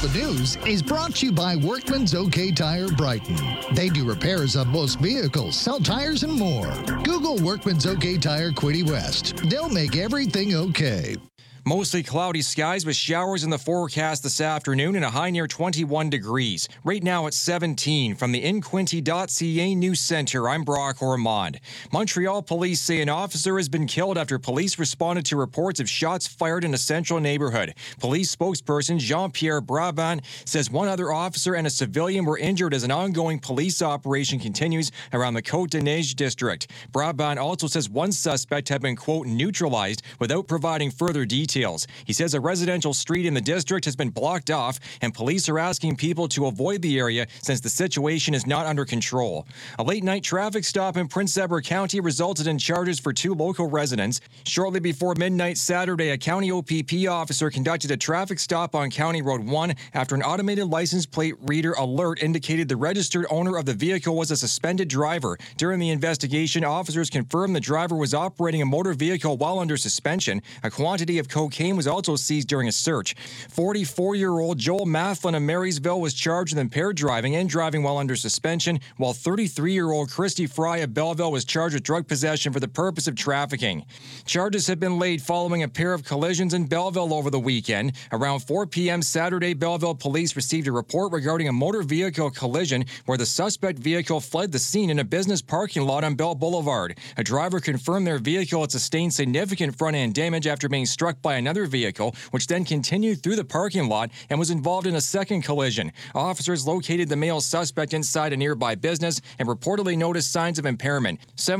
The news is brought to you by Workman's OK Tire Brighton. They do repairs on most vehicles, sell tires, and more. Google Workman's OK Tire Quiddy West. They'll make everything okay. Mostly cloudy skies with showers in the forecast this afternoon and a high near 21 degrees. Right now it's 17. From the inquinty.ca News Centre, I'm Brock Ormond. Montreal police say an officer has been killed after police responded to reports of shots fired in a central neighborhood. Police spokesperson Jean-Pierre Brabant says one other officer and a civilian were injured as an ongoing police operation continues around the Côte-des-Neiges district. Brabant also says one suspect had been, quote, neutralized without providing further details. He says a residential street in the district has been blocked off and police are asking people to avoid the area since the situation is not under control. A late-night traffic stop in Prince Edward County resulted in charges for 2 local residents. Shortly before midnight Saturday, a county OPP officer conducted a traffic stop on County Road 1 after an automated license plate reader alert indicated the registered owner of the vehicle was a suspended driver. During the investigation, officers confirmed the driver was operating a motor vehicle while under suspension. A quantity of cocaine was also seized during a search. 44-year-old Joel Mathlin of Marysville was charged with impaired driving and driving while under suspension, while 33-year-old Christy Fry of Belleville was charged with drug possession for the purpose of trafficking. Charges have been laid following a pair of collisions in Belleville over the weekend. Around 4 p.m. Saturday, Belleville police received a report regarding a motor vehicle collision where the suspect vehicle fled the scene in a business parking lot on Bell Boulevard. A driver confirmed their vehicle had sustained significant front-end damage after being struck by another vehicle, which then continued through the parking lot and was involved in a second collision. Officers located the male suspect inside a nearby business and reportedly noticed signs of impairment.